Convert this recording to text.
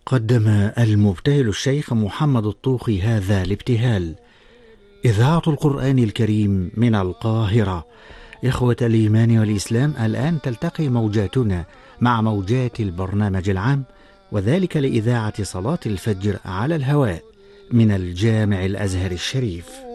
قدم المبتهل الشيخ محمد الطوخي هذا الابتهال. إذاعة القرآن الكريم من القاهرة. إخوة الإيمان والإسلام، الآن تلتقي موجاتنا مع موجات البرنامج العام، وذلك لإذاعة صلاة الفجر على الهواء من الجامع الأزهر الشريف.